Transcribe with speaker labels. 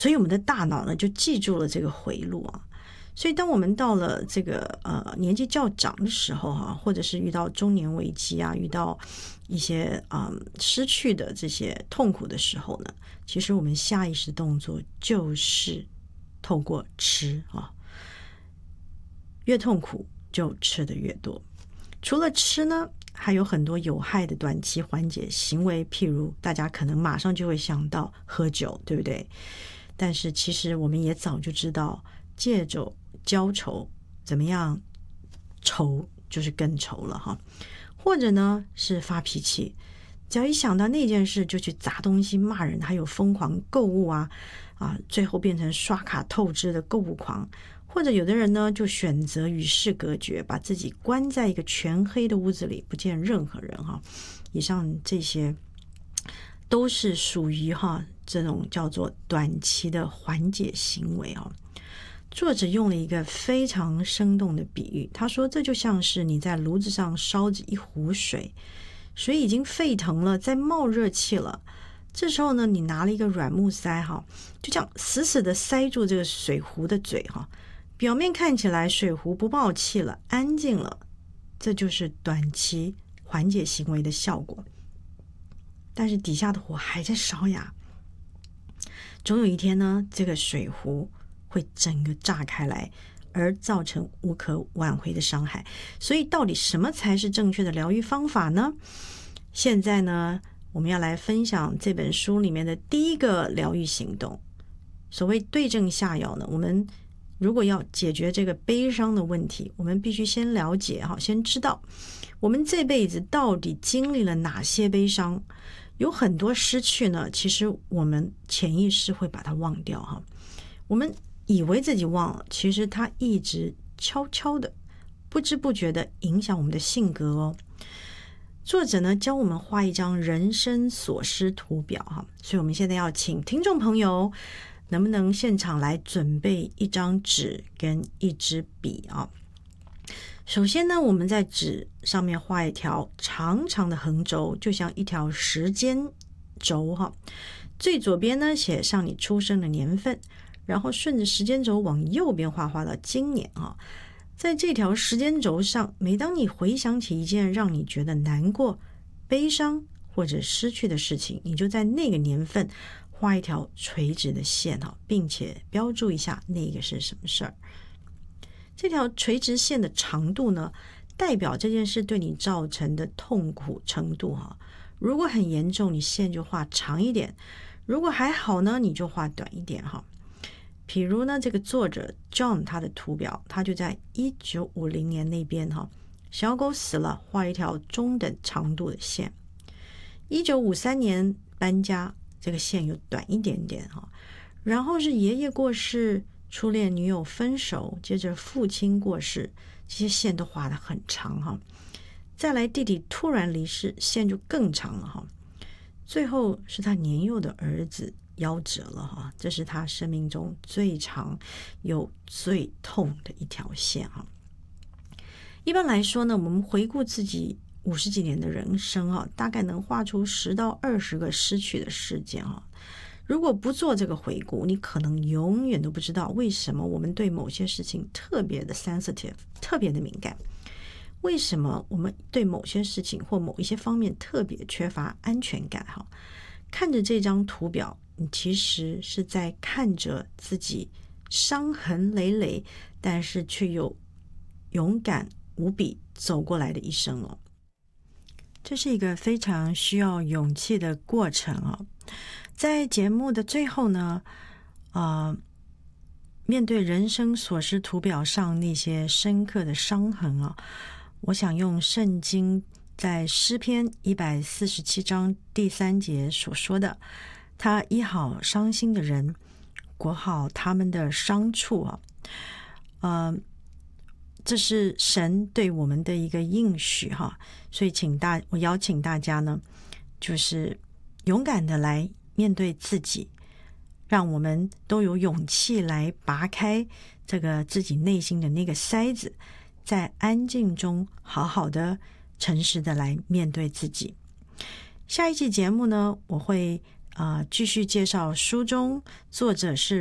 Speaker 1: 所以我们的大脑呢就记住了这个回路啊。所以当我们到了这个年纪较长的时候或者是遇到中年危机啊，遇到一些失去的这些痛苦的时候呢，其实我们下意识动作就是透过吃越痛苦就吃的越多。除了吃呢，还有很多有害的短期缓解行为，譬如大家可能马上就会想到喝酒，对不对？但是其实我们也早就知道，借酒浇愁怎么样，愁就是更愁了或者呢是发脾气，只要一想到那件事就去砸东西骂人，还有疯狂购物最后变成刷卡透支的购物狂。或者有的人呢就选择与世隔绝，把自己关在一个全黑的屋子里，不见任何人以上这些都是属于这种叫做短期的缓解行为作者用了一个非常生动的比喻，他说这就像是你在炉子上烧着一壶水，水已经沸腾了，在冒热气了，这时候呢你拿了一个软木塞就这样死死的塞住这个水壶的嘴表面看起来水壶不冒气了，安静了，这就是短期缓解行为的效果。但是底下的火还在烧呀，总有一天呢，这个水壶会整个炸开来，而造成无可挽回的伤害。所以到底什么才是正确的疗愈方法呢？现在呢，我们要来分享这本书里面的第一个疗愈行动。所谓对症下药呢，我们如果要解决这个悲伤的问题，我们必须先了解先知道我们这辈子到底经历了哪些悲伤。有很多失去呢，其实我们潜意识会把它忘掉我们以为自己忘了，其实它一直悄悄的不知不觉的影响我们的性格作者呢教我们画一张人生所失图表所以我们现在要请听众朋友能不能现场来准备一张纸跟一支笔首先呢，我们在纸上面画一条长长的横轴，就像一条时间轴最左边呢写上你出生的年份，然后顺着时间轴往右边画到今年在这条时间轴上，每当你回想起一件让你觉得难过、悲伤或者失去的事情，你就在那个年份画一条垂直的线并且标注一下那个是什么事儿。这条垂直线的长度呢，代表这件事对你造成的痛苦程度如果很严重，你线就画长一点；如果还好呢，你就画短一点比如呢，这个作者 John 他的图表，他就在1950年那边小狗死了，画一条中等长度的线。1953年搬家，这个线又短一点点然后是爷爷过世，初恋女友分手，接着父亲过世，这些线都画得很长再来弟弟突然离世，线就更长了最后是他年幼的儿子夭折了这是他生命中最长又最痛的一条线一般来说呢，我们回顾自己50几年的人生大概能画出10到20个失去的事件如果不做这个回顾，你可能永远都不知道为什么我们对某些事情特别的 sensitive， 特别的敏感，为什么我们对某些事情或某一些方面特别缺乏安全感看着这张图表，你其实是在看着自己伤痕累累，但是却又勇敢无比走过来的一生这是一个非常需要勇气的过程在节目的最后呢，面对人生所失图表上那些深刻的伤痕我想用圣经在诗篇147章第3节所说的，他医好伤心的人，裹好他们的伤处这是神对我们的一个应许所以我邀请大家呢，就是勇敢的来面对自己，让我们都有勇气来拔开这个自己内心的那个筛子，在安静中好好的诚实的来面对自己。下一期节目呢，我会继续介绍书中作者是